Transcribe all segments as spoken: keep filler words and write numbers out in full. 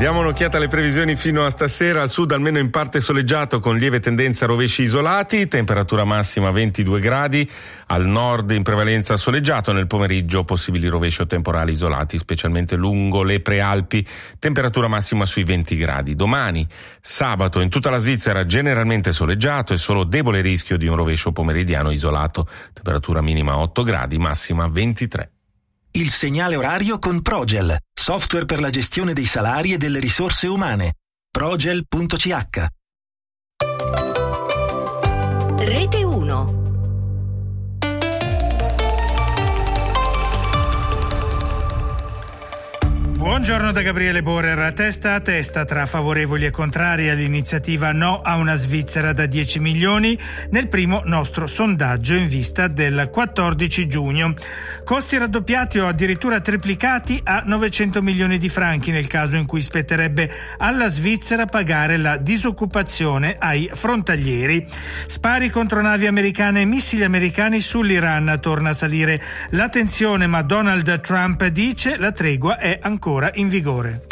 Diamo un'occhiata alle previsioni fino a stasera. Al sud almeno in parte soleggiato con lieve tendenza a rovesci isolati, temperatura massima ventidue gradi, al nord in prevalenza soleggiato, nel pomeriggio possibili rovesci o temporali isolati, specialmente lungo le prealpi, temperatura massima sui venti gradi. Domani, sabato, in tutta la Svizzera generalmente soleggiato e solo debole rischio di un rovescio pomeridiano isolato, temperatura minima otto gradi, massima ventitré. Il segnale orario con Progel, software per la gestione dei salari e delle risorse umane. progel punto c h. Rete uno. Buongiorno da Gabriele Borer. Testa a testa tra favorevoli e contrari all'iniziativa No a una Svizzera da dieci milioni nel primo nostro sondaggio in vista del quattordici giugno. Costi raddoppiati o addirittura triplicati a novecento milioni di franchi nel caso in cui spetterebbe alla Svizzera pagare la disoccupazione ai frontalieri. Spari contro navi americane e missili americani sull'Iran. Torna a salire la tensione, ma Donald Trump dice la tregua è ancora in vigore.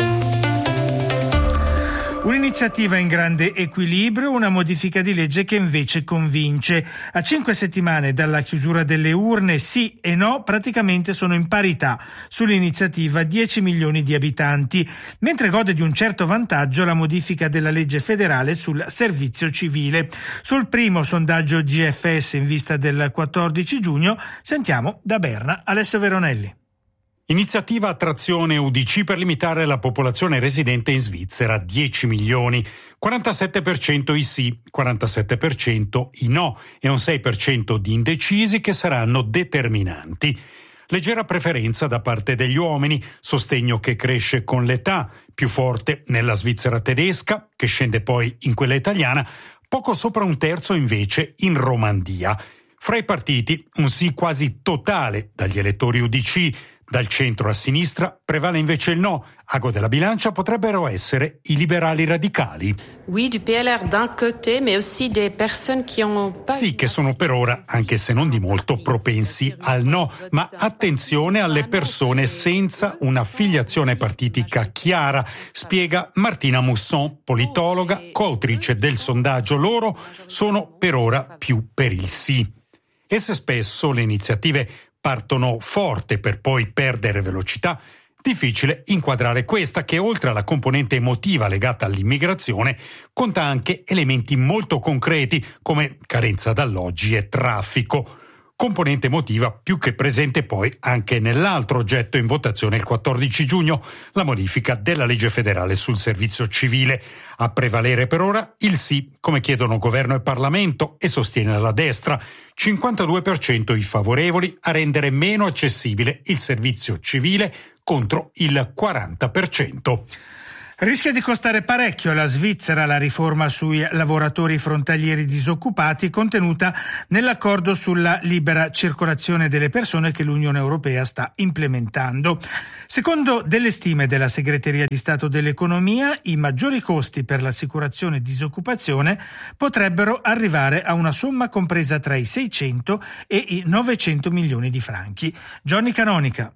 Un'iniziativa in grande equilibrio, una modifica di legge che invece convince. A cinque settimane dalla chiusura delle urne, sì e no praticamente sono in parità sull'iniziativa dieci milioni di abitanti, mentre gode di un certo vantaggio la modifica della legge federale sul servizio civile. Sul primo sondaggio G F S in vista del quattordici giugno sentiamo da Berna Alessio Veronelli. Iniziativa attrazione U D C per limitare la popolazione residente in Svizzera a dieci milioni, quarantasette per cento i sì, quarantasette per cento i no e un sei per cento di indecisi che saranno determinanti. Leggera preferenza da parte degli uomini, sostegno che cresce con l'età, più forte nella Svizzera tedesca, che scende poi in quella italiana, poco sopra un terzo invece in Romandia. Fra i partiti un sì quasi totale dagli elettori U D C. Dal centro a sinistra prevale invece il no. Ago della bilancia potrebbero essere i liberali radicali. Oui, du P L R d'un côté, mais aussi des personnes qui ont pas... Sì, che sono per ora, anche se non di molto, propensi al no. Ma attenzione alle persone senza un'affiliazione partitica chiara, spiega Martina Musson, politologa, coautrice del sondaggio. Loro sono per ora più per il sì. E se spesso le iniziative partono forte per poi perdere velocità, difficile inquadrare questa che, oltre alla componente emotiva legata all'immigrazione, conta anche elementi molto concreti come carenza d'alloggi e traffico. Componente emotiva più che presente poi anche nell'altro oggetto in votazione il quattordici giugno, la modifica della legge federale sul servizio civile. A prevalere per ora il sì, come chiedono governo e Parlamento, e sostiene la destra. cinquantadue per cento i favorevoli a rendere meno accessibile il servizio civile contro il quaranta per cento. Rischia di costare parecchio alla Svizzera la riforma sui lavoratori frontalieri disoccupati contenuta nell'accordo sulla libera circolazione delle persone che l'Unione Europea sta implementando. Secondo delle stime della Segreteria di Stato dell'Economia, i maggiori costi per l'assicurazione e disoccupazione potrebbero arrivare a una somma compresa tra i seicento e i novecento milioni di franchi. Johnny Canonica.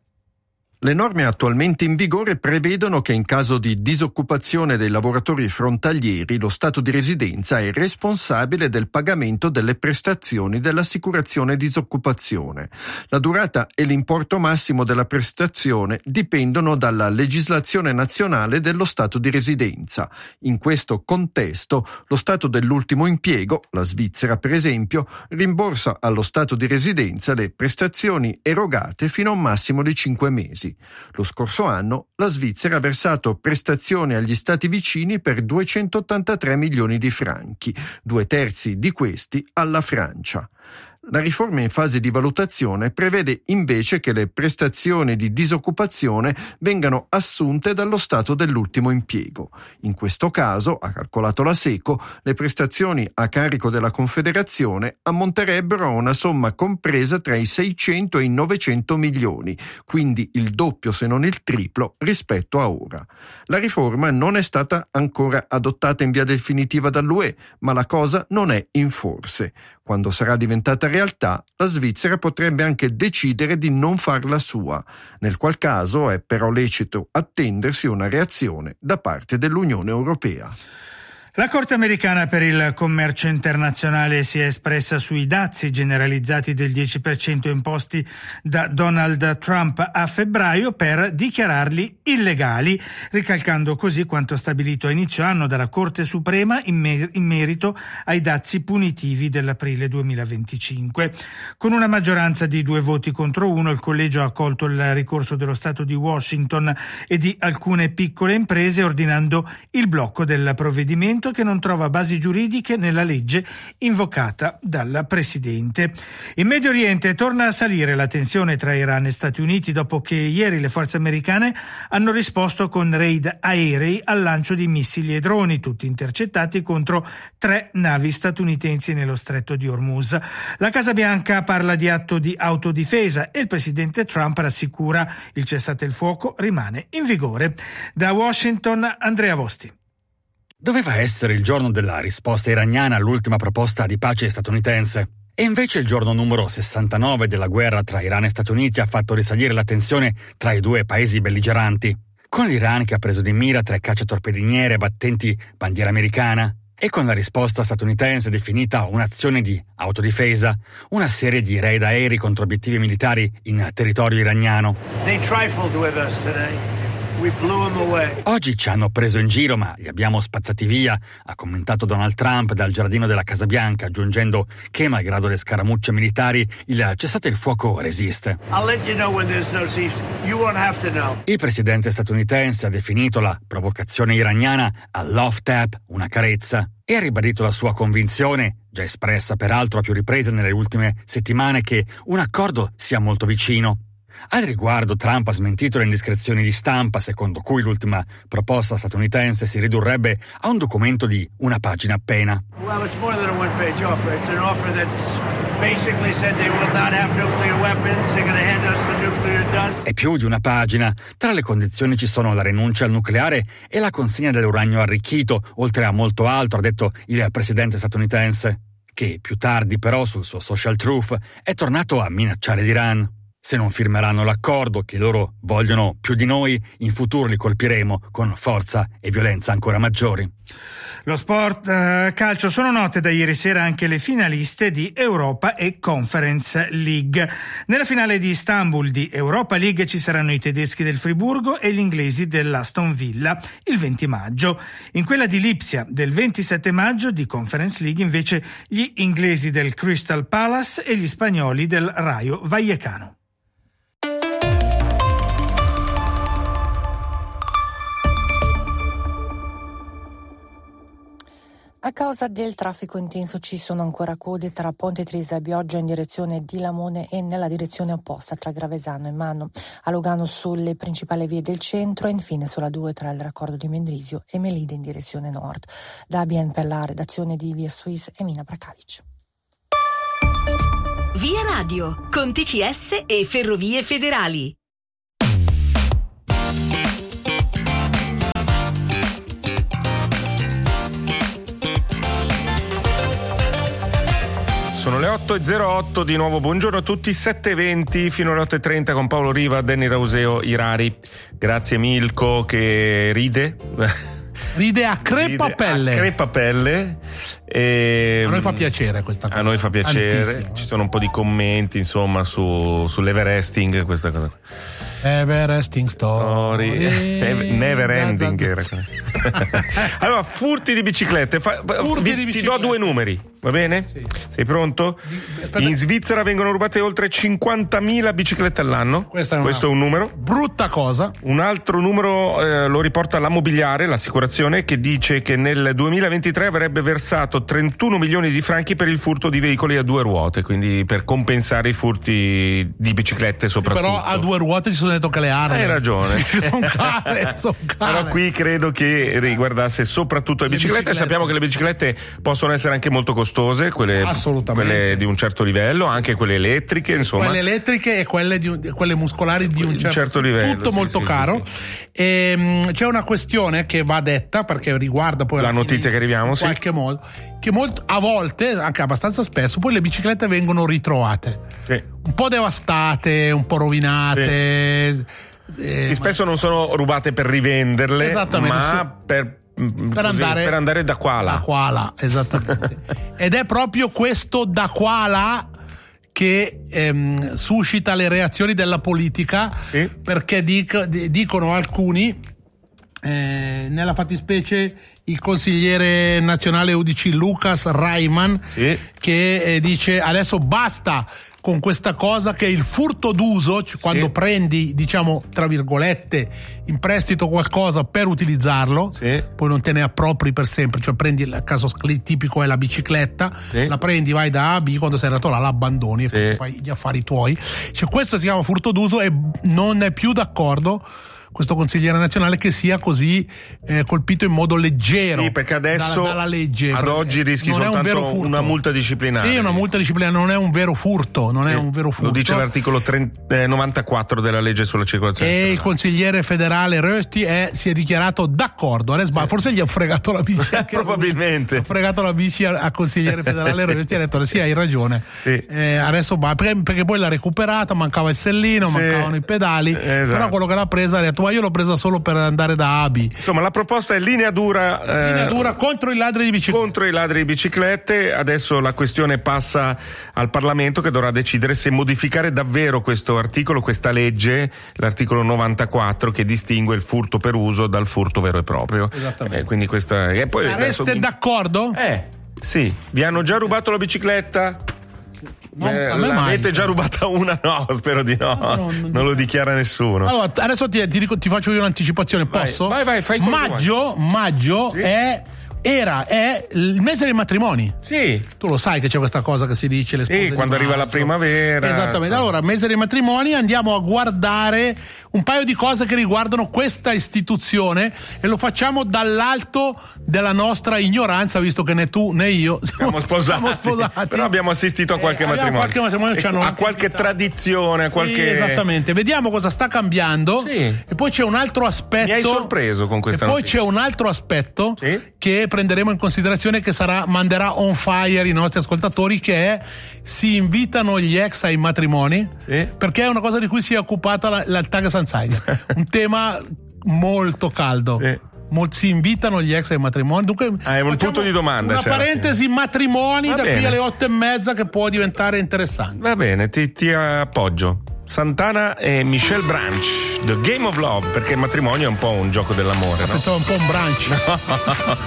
Le norme attualmente in vigore prevedono che in caso di disoccupazione dei lavoratori frontalieri lo Stato di residenza è responsabile del pagamento delle prestazioni dell'assicurazione disoccupazione. La durata e l'importo massimo della prestazione dipendono dalla legislazione nazionale dello Stato di residenza. In questo contesto, lo Stato dell'ultimo impiego, la Svizzera per esempio, rimborsa allo Stato di residenza le prestazioni erogate fino a un massimo di cinque mesi. Lo scorso anno la Svizzera ha versato prestazioni agli stati vicini per duecentottantatré milioni di franchi, due terzi di questi alla Francia. La riforma in fase di valutazione prevede invece che le prestazioni di disoccupazione vengano assunte dallo Stato dell'ultimo impiego. In questo caso, ha calcolato la SECO, le prestazioni a carico della Confederazione ammonterebbero a una somma compresa tra i seicento e i novecento milioni, quindi il doppio se non il triplo rispetto a ora. La riforma non è stata ancora adottata in via definitiva dall'U E, ma la cosa non è in forse. Quando sarà diventata realtà la Svizzera potrebbe anche decidere di non farla sua, nel qual caso è però lecito attendersi una reazione da parte dell'Unione Europea. La Corte americana per il commercio internazionale si è espressa sui dazi generalizzati del dieci per cento imposti da Donald Trump a febbraio per dichiararli illegali, ricalcando così quanto stabilito a inizio anno dalla Corte Suprema in, mer- in merito ai dazi punitivi dell'aprile duemilaventicinque. Con una maggioranza di due voti contro uno, il collegio ha accolto il ricorso dello Stato di Washington e di alcune piccole imprese, ordinando il blocco del provvedimento che non trova basi giuridiche nella legge invocata dal Presidente. In Medio Oriente torna a salire la tensione tra Iran e Stati Uniti dopo che ieri le forze americane hanno risposto con raid aerei al lancio di missili e droni, tutti intercettati contro tre navi statunitensi nello stretto di Hormuz. La Casa Bianca parla di atto di autodifesa e il Presidente Trump rassicura il cessate il fuoco rimane in vigore. Da Washington, Andrea Vosti. Doveva essere il giorno della risposta iraniana all'ultima proposta di pace statunitense. E invece il giorno numero sessantanove della guerra tra Iran e Stati Uniti ha fatto risalire la tensione tra i due paesi belligeranti, con l'Iran che ha preso di mira tre cacciatorpediniere battenti bandiera americana e con la risposta statunitense definita un'azione di autodifesa, una serie di raid aerei contro obiettivi militari in territorio iraniano. They trifled with us today. We blew them away. Oggi ci hanno preso in giro, ma li abbiamo spazzati via, ha commentato Donald Trump dal giardino della Casa Bianca, aggiungendo che, malgrado le scaramucce militari, il cessate il fuoco resiste. I'll let you know when there's no cease. You won't have to know. Il presidente statunitense ha definito la provocazione iraniana a love tap, una carezza, e ha ribadito la sua convinzione, già espressa peraltro a più riprese nelle ultime settimane, che un accordo sia molto vicino. Al riguardo, Trump ha smentito le indiscrezioni di stampa secondo cui l'ultima proposta statunitense si ridurrebbe a un documento di una pagina appena. Well, it's more than a one-page offer. It's an offer that basically said they will not have nuclear weapons. They're going to hand us the nuclear dust. È più di una pagina. Tra le condizioni ci sono la rinuncia al nucleare e la consegna dell'uranio arricchito, oltre a molto altro, ha detto il presidente statunitense, che più tardi però sul suo Social Truth è tornato a minacciare l'Iran. Se non firmeranno l'accordo che loro vogliono più di noi, in futuro li colpiremo con forza e violenza ancora maggiori. Lo sport eh, calcio, sono note da ieri sera anche le finaliste di Europa e Conference League. Nella finale di Istanbul di Europa League ci saranno i tedeschi del Friburgo e gli inglesi dell'Aston Villa il venti maggio. In quella di Lipsia del ventisette maggio di Conference League invece gli inglesi del Crystal Palace e gli spagnoli del Rayo Vallecano. A causa del traffico intenso ci sono ancora code tra Ponte Tresa e Bioggio in direzione di Lamone e nella direzione opposta tra Gravesano e Mano, a Lugano sulle principali vie del centro e infine sulla due tra il raccordo di Mendrisio e Melide in direzione nord. Da Bien per la redazione di Via Suisse e Mina Prakalic. Via Radio, con T C S e Ferrovie Federali. Sono le otto e zero otto, di nuovo buongiorno a tutti, sette e venti fino alle otto e trenta con Paolo Riva, Danny Rauseo, Irari. Grazie Milko che ride. Ride a crepapelle. Ride a crepapelle. E... A noi fa piacere questa cosa. A noi fa piacere. Tantissimo. Ci sono un po' di commenti, insomma, su, sull'Everesting, questa cosa. Everesting Story. Story. Never ending. Allora, furti di biciclette. Fa, furti vi, di biciclette. Ti do due numeri, va bene? Sì. Sei pronto? Aspetta. In Svizzera vengono rubate oltre cinquantamila biciclette all'anno. Questa è una Questo è un numero. Brutta cosa. Un altro numero eh, lo riporta la Mobiliare, l'assicurazione, che dice che nel duemilaventitré avrebbe versato trentuno milioni di franchi per il furto di veicoli a due ruote, quindi per compensare i furti di biciclette soprattutto. Però a due ruote ci sono detto che le armi. Hai ragione. sono care, son care. Però qui credo che riguardasse soprattutto le, le biciclette. biciclette. Sappiamo che le biciclette possono essere anche molto costose. costose, quelle, Assolutamente. quelle di un certo livello, anche quelle elettriche, insomma. Quelle elettriche e quelle, di un, quelle muscolari di un certo, certo livello. Tutto sì, molto sì, caro. Sì, sì. E, mh, c'è una questione che va detta perché riguarda poi la notizia che arriviamo, in sì. qualche modo, che molto, a volte, anche abbastanza spesso, poi le biciclette vengono ritrovate. Sì. Un po' devastate, un po' rovinate. Sì. Eh, sì, spesso non sono rubate per rivenderle, Esattamente, ma sì. per, per, così, andare, per andare da qua a là. Da qua a là, esattamente. Ed è proprio questo da qua a là che ehm, suscita le reazioni della politica, sì. perché dic- dicono alcuni, eh, nella fattispecie il consigliere nazionale U D C Lucas Reimann, sì. che eh, dice adesso basta con questa cosa che è il furto d'uso, cioè quando sì. prendi, diciamo, tra virgolette, in prestito qualcosa per utilizzarlo, sì. poi non te ne appropri per sempre, cioè prendi, il caso tipico è la bicicletta, sì. la prendi, vai da A a B, quando sei arrivato là l'abbandoni sì. e fai gli affari tuoi. Cioè, questo si chiama furto d'uso e non è più d'accordo questo consigliere nazionale che sia così eh, colpito in modo leggero. Sì, perché adesso dalla, dalla legge, ad oggi rischi non soltanto è un vero furto. Una multa disciplinare. Sì, una multa disciplinare, non è un vero furto, non sì. è un vero furto. Lo dice l'articolo trenta, eh, novantaquattro della legge sulla circolazione e stradale. il consigliere federale Rösti è, si è dichiarato d'accordo. Adesso, eh. Forse gli ha fregato la bici. Probabilmente. Ha fregato la bici al consigliere federale Rösti e ha detto sì, hai ragione. Sì. Eh, adesso va, perché, perché poi l'ha recuperata, mancava il sellino, sì. mancavano i pedali, esatto. però quello che l'ha presa ha detto ma io l'ho presa solo per andare da A a B. Insomma, la proposta è linea dura, eh, linea dura contro i ladri di biciclette. Contro i ladri di biciclette. Adesso la questione passa al Parlamento, che dovrà decidere se modificare davvero questo articolo, questa legge, l'articolo novantaquattro, che distingue il furto per uso dal furto vero e proprio. Esattamente. Eh, quindi questa. E poi Sareste adesso... d'accordo? Eh, sì. Vi hanno già rubato la bicicletta? No, eh, a me l'avete mai. già rubata una? No, spero di no. No, no, non, non lo dichiara nessuno. Allora, adesso ti, ti, dico, ti faccio io un'anticipazione, vai, posso? Vai, vai, fai quello Maggio, maggio sì. è era è il mese dei matrimoni. Sì. Tu lo sai che c'è questa cosa che si dice le spose sì, quando maggio. arriva la primavera. Esattamente. Allora, mese dei matrimoni, andiamo a guardare un paio di cose che riguardano questa istituzione e lo facciamo dall'alto della nostra ignoranza, visto che né tu né io siamo, siamo, sposati, siamo sposati. Però abbiamo assistito a qualche eh, matrimonio. Qualche matrimonio ci hanno a qualche invitato. Tradizione, a qualche. Sì, esattamente. Vediamo cosa sta cambiando. Sì. E poi c'è un altro aspetto. Mi hai sorpreso con questa E poi notizia. c'è un altro aspetto sì. che prenderemo in considerazione, che sarà manderà on fire i nostri ascoltatori, che è si invitano gli ex ai matrimoni, sì. perché è una cosa di cui si è occupata la, la Tagesanzeiger, un tema molto caldo. Sì. Molti si invitano gli ex ai matrimoni. Dunque, ah, è un punto di domanda. Una certo. parentesi matrimoni Va da bene. qui alle otto e mezza che può diventare interessante. Va bene, ti, ti appoggio. Santana e Michelle Branch, The Game of Love, perché il matrimonio è un po' un gioco dell'amore, no? Pensavo un po' un brunch.